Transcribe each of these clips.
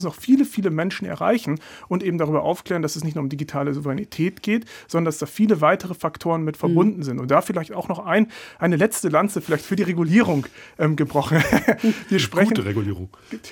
auch viele, viele Menschen erreichen und eben darüber aufklären, dass es nicht nur um digitale Souveränität geht, sondern dass da viele weitere Faktoren mit verbunden sind. Und da vielleicht auch noch eine letzte Lanze vielleicht für die Regulierung gebrochen. Wir sprechen, gute Regulierung.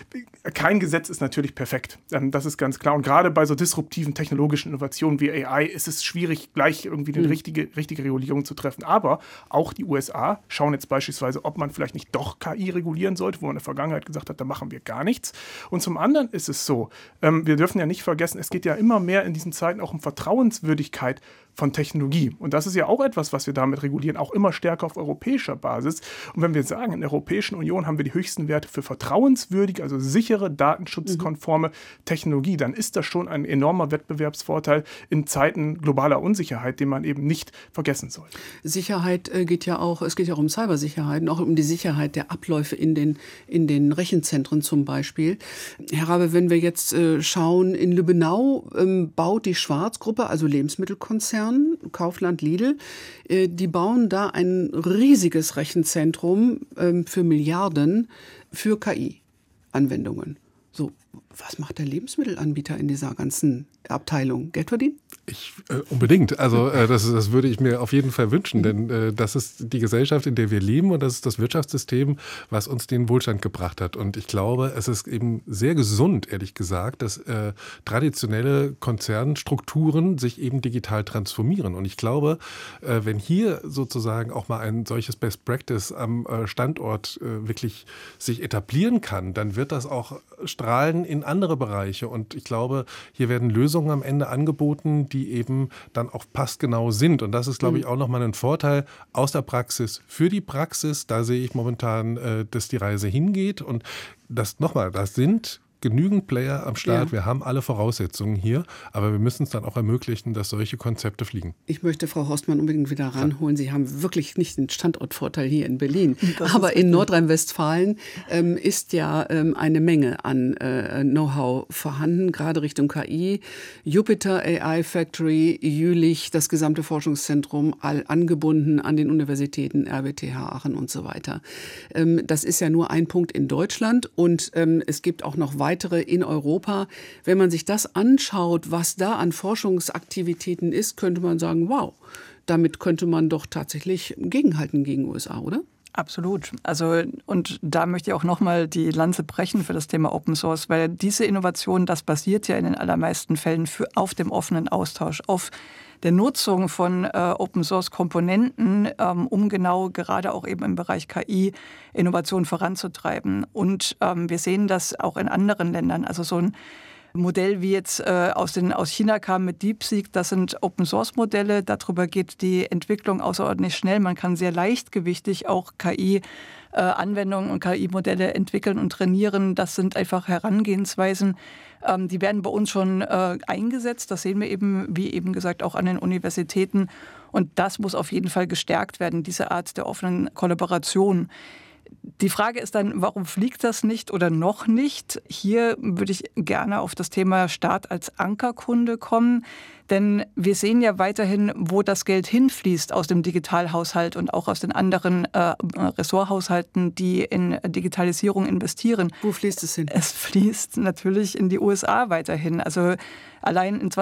Kein Gesetz ist natürlich perfekt. Das ist ganz klar. Und gerade bei so disruptiven technologischen Innovationen wie AI ist es schwierig, gleich irgendwie eine richtige Regulierung zu treffen. Aber auch die USA schauen jetzt beispielsweise, ob man vielleicht nicht doch KI regulieren sollte, wo man in der Vergangenheit gesagt hat, da machen wir gar nichts. Und zum anderen ist es so, wir dürfen ja nicht vergessen, es geht ja immer mehr in diesen Zeiten auch um Vertrauenswürdigkeit von Technologie. Und das ist ja auch etwas, was wir damit regulieren, auch immer stärker auf europäischer Basis. Und wenn wir sagen, in der Europäischen Union haben wir die höchsten Werte für vertrauenswürdige, also sichere, datenschutzkonforme Technologie, dann ist das schon ein enormer Wettbewerbsvorteil in Zeiten globaler Unsicherheit, den man eben nicht vergessen soll. Sicherheit geht ja auch um Cybersicherheit, auch um die Sicherheit der Abläufe in den Rechenzentren zum Beispiel. Herr Rabe, wenn wir jetzt schauen, in Lübbenau baut die Schwarz-Gruppe, also Lebensmittelkonzern, Kaufland, Lidl, die bauen da ein riesiges Rechenzentrum für Milliarden für KI-Anwendungen. So, was macht der Lebensmittelanbieter in dieser ganzen Abteilung? Geld verdienen? Unbedingt. Also das würde ich mir auf jeden Fall wünschen, denn das ist die Gesellschaft, in der wir leben und das ist das Wirtschaftssystem, was uns den Wohlstand gebracht hat. Und ich glaube, es ist eben sehr gesund, ehrlich gesagt, dass traditionelle Konzernstrukturen sich eben digital transformieren. Und ich glaube, wenn hier sozusagen auch mal ein solches Best Practice am Standort wirklich sich etablieren kann, dann wird das auch strahlen in andere Bereiche. Und ich glaube, hier werden Lösungen am Ende angeboten, die eben dann auch passgenau sind. Und das ist, glaube ich, auch nochmal ein Vorteil aus der Praxis für die Praxis. Da sehe ich momentan, dass die Reise hingeht. Und das sind genügend Player am Start. Ja. Wir haben alle Voraussetzungen hier, aber wir müssen es dann auch ermöglichen, dass solche Konzepte fliegen. Ich möchte Frau Horstmann unbedingt wieder ranholen. Sie haben wirklich nicht den Standortvorteil hier in Berlin. Aber in Nordrhein-Westfalen ist ja eine Menge an Know-how vorhanden, gerade Richtung KI. Jupiter AI Factory, Jülich, das gesamte Forschungszentrum, all angebunden an den Universitäten, RWTH Aachen und so weiter. Das ist ja nur ein Punkt in Deutschland und es gibt auch noch weitere in Europa. Wenn man sich das anschaut, was da an Forschungsaktivitäten ist, könnte man sagen, wow, damit könnte man doch tatsächlich gegenhalten gegen USA, oder? Absolut. Also, und da möchte ich auch nochmal die Lanze brechen für das Thema Open Source, weil diese Innovation, das basiert ja in den allermeisten Fällen auf dem offenen Austausch, auf der Nutzung von Open-Source-Komponenten, um genau gerade auch eben im Bereich KI Innovation voranzutreiben. Und wir sehen das auch in anderen Ländern. Also so ein Modell wie jetzt aus China kam mit DeepSeek, das sind Open-Source-Modelle. Darüber geht die Entwicklung außerordentlich schnell. Man kann sehr leichtgewichtig auch KI-Anwendungen und KI-Modelle entwickeln und trainieren. Das sind einfach Herangehensweisen, die werden bei uns schon eingesetzt. Das sehen wir eben, wie eben gesagt, auch an den Universitäten. Und das muss auf jeden Fall gestärkt werden, diese Art der offenen Kollaboration. Die Frage ist dann, warum fliegt das nicht oder noch nicht? Hier würde ich gerne auf das Thema Staat als Ankerkunde kommen. Denn wir sehen ja weiterhin, wo das Geld hinfließt aus dem Digitalhaushalt und auch aus den anderen Ressorthaushalten, die in Digitalisierung investieren. Wo fließt es hin? Es fließt natürlich in die USA weiterhin. Also allein in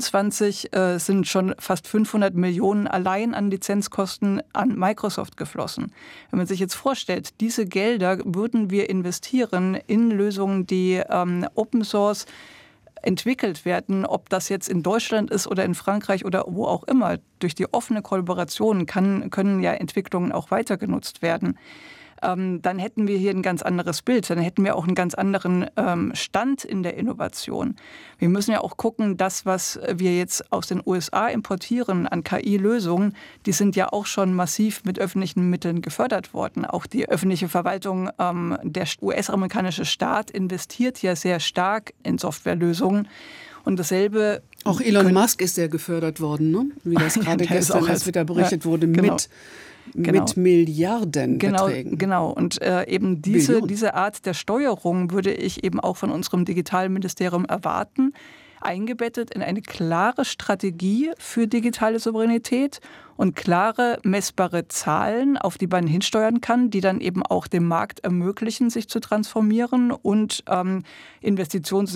2025 sind schon fast 500 Millionen allein an Lizenzkosten an Microsoft geflossen. Wenn man sich jetzt vorstellt, diese Gelder würden wir investieren in Lösungen, die Open Source entwickelt werden, ob das jetzt in Deutschland ist oder in Frankreich oder wo auch immer. Durch die offene Kollaboration können ja Entwicklungen auch weiter genutzt werden. Dann hätten wir hier ein ganz anderes Bild. Dann hätten wir auch einen ganz anderen Stand in der Innovation. Wir müssen ja auch gucken, das, was wir jetzt aus den USA importieren an KI-Lösungen, die sind ja auch schon massiv mit öffentlichen Mitteln gefördert worden. Auch die öffentliche Verwaltung, der US-amerikanische Staat investiert ja sehr stark in Softwarelösungen. Und dasselbe... Auch Elon Musk ist sehr gefördert worden, ne? Wie das gerade gestern erst wieder berichtet wurde, genau. Mit Milliardenbeträgen. Genau. Und eben diese Art der Steuerung würde ich eben auch von unserem Digitalministerium erwarten. eingebettet in eine klare Strategie für digitale Souveränität und klare, messbare Zahlen, auf die man hinsteuern kann, die dann eben auch dem Markt ermöglichen, sich zu transformieren und Investitionen